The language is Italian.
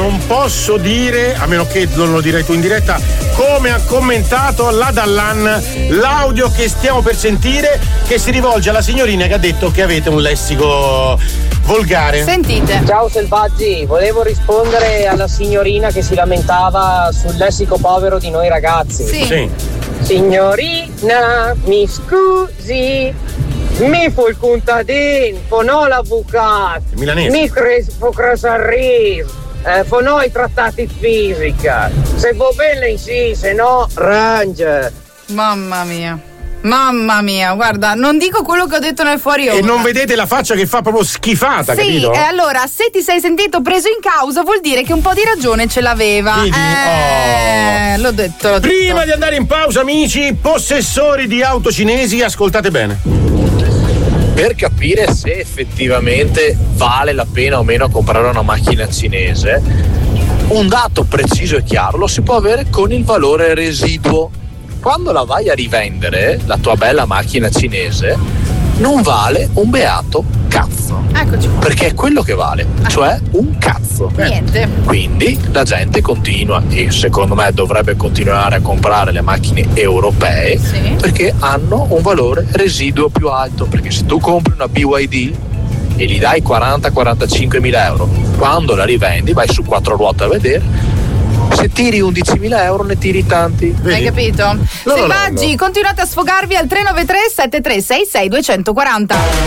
non posso dire, a meno che non lo direi tu in diretta, come ha commentato la Dallan l'audio che stiamo per sentire, che si rivolge alla signorina che ha detto che avete un lessico volgare. Sentite. Ciao selvaggi, volevo rispondere alla signorina che si lamentava sul lessico povero di noi ragazzi. Sì. Signorina, mi scusi, mi fu il contadino, fonò l'avvocato, milanese. mi crespo crasarris, fonò i trattati fisica, se va bene sì, se no ranger. Mamma mia, guarda, non dico quello che ho detto nel fuori onda. E non vedete la faccia che fa proprio schifata, sì, capito? E allora, se ti sei sentito preso in causa, vuol dire che un po' di ragione ce l'aveva. L'ho detto. Prima di andare in pausa, amici, possessori di auto cinesi, ascoltate bene. Per capire se effettivamente vale la pena o meno comprare una macchina cinese, un dato preciso e chiaro lo si può avere con il valore residuo. Quando la vai a rivendere, la tua bella macchina cinese non vale un beato cazzo. Eccoci. Perché è quello che vale, cioè un cazzo. Niente. Quindi la gente continua, e secondo me dovrebbe continuare a comprare le macchine europee, sì, perché hanno un valore residuo più alto. Perché se tu compri una BYD e gli dai 40-45 mila euro, quando la rivendi vai su 4 ruote a vedere, se tiri 11.000 euro ne tiri tanti. Hai capito? Selvaggi, continuate a sfogarvi al 393 7366 240.